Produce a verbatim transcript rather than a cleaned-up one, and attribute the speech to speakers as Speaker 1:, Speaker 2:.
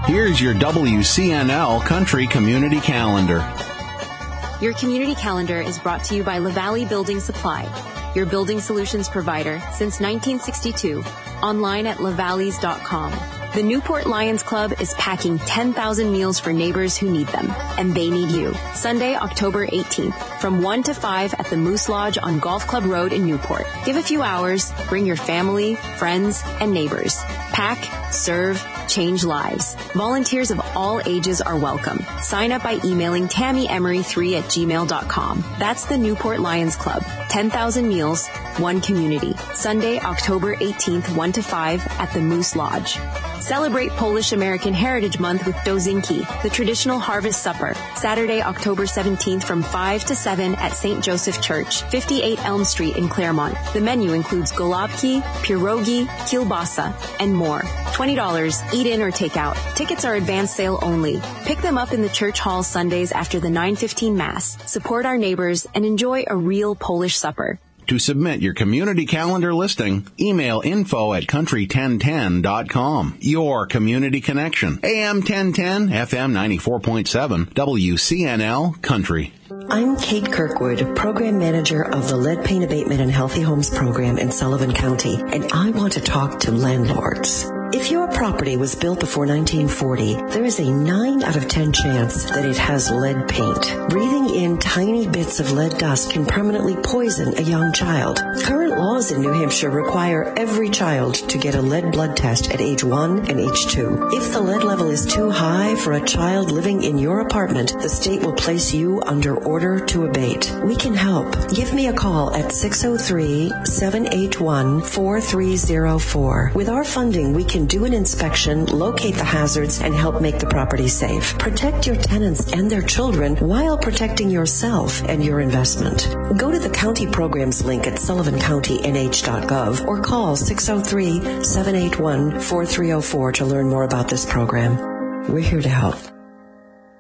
Speaker 1: Here's your W C N L Country Community Calendar.
Speaker 2: Your community calendar is brought to you by LaValle Building Supply, your building solutions provider since nineteen sixty-two, online at lavalleys dot com. The Newport Lions Club is packing ten thousand meals for neighbors who need them, and they need you. Sunday, October eighteenth, from one to five at the Moose Lodge on Golf Club Road in Newport. Give a few hours, bring your family, friends, and neighbors. Pack, serve, change lives. Volunteers of all ages are welcome. Sign up by emailing tammy emery three at gmail dot com. That's the Newport Lions Club. ten thousand meals, one community. Sunday, October eighteenth, one to five at the Moose Lodge. Celebrate Polish American Heritage Month with Dozinki, the traditional harvest supper. Saturday, October seventeenth from five to seven at Saint Joseph Church, fifty-eight Elm Street in Claremont. The menu includes golubki, pierogi, kielbasa, and more. twenty dollars, eat in or take out. Tickets are advance sale only. Pick them up in the church hall Sundays after the nine fifteen Mass. Support our neighbors and enjoy a real Polish supper.
Speaker 1: To submit your community calendar listing, email info at country ten ten dot com. Your community connection. A M ten ten, F M ninety-four point seven, W C N L Country.
Speaker 3: I'm Kate Kirkwood, Program Manager of the Lead Paint Abatement and Healthy Homes Program in Sullivan County, and I want to talk to landlords. If your property was built before nineteen forty, there is a nine out of ten chance that it has lead paint. Breathing in tiny bits of lead dust can permanently poison a young child. Current laws in New Hampshire require every child to get a lead blood test at age one and age two. If the lead level is too high for a child living in your apartment, the state will place you under order to abate. We can help. Give me a call at six oh three, seven eight one, four three oh four. With our funding, we can do an inspection, locate the hazards, and help make the property safe. Protect your tenants and their children while protecting yourself and your investment. Go to the county programs link at sullivan county n h dot gov or call six oh three, seven eight one, four three oh four to learn more about this program. We're here to help.